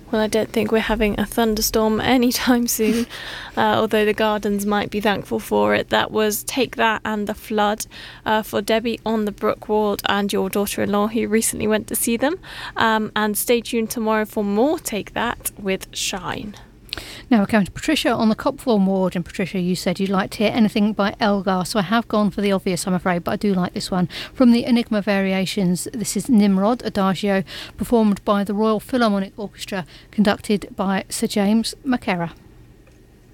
Well, I don't think we're having a thunderstorm anytime soon, although the Gardens might be thankful for it. That was Take That and The Flood for Debbie on the Brook Ward and your daughter-in-law who recently went to see them. And stay tuned tomorrow for more Take That with Shine. Now we're going to Patricia on the Copthorne Ward. And Patricia, you said you'd like to hear anything by Elgar, so I have gone for the obvious, I'm afraid, but I do like this one. From the Enigma Variations, this is Nimrod, Adagio, performed by the Royal Philharmonic Orchestra, conducted by Sir James McKerra.